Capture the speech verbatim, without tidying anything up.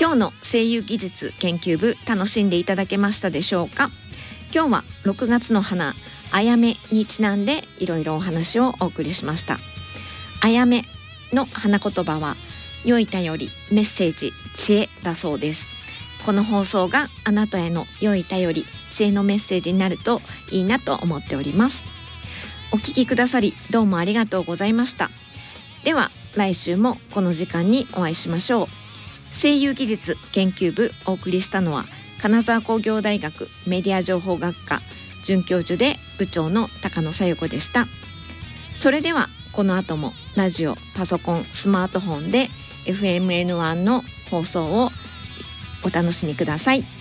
今日の声優技術研究部楽しんでいただけましたでしょうか。今日はろくがつの花あやめにちなんでいろいろお話をお送りしました。あやめの花言葉は良い頼り、メッセージ、知恵だそうです。この放送があなたへの良い頼り、知恵のメッセージになるといいなと思っております。お聞きくださりどうもありがとうございました。では来週もこの時間にお会いしましょう。声優技術研究部お送りしたのは金沢工業大学メディア情報学科准教授で部長の高野小夜子でした。それではこの後もラジオ、パソコン、スマートフォンで エフエムエヌワン の放送をお楽しみください。